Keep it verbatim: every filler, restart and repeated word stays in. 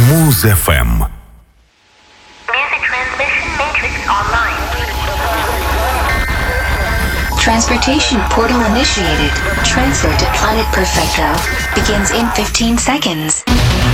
Муз-эф эм. Music transmission matrix online. Transportation portal initiated. Transfer to Planet Perfecto begins in fifteen seconds.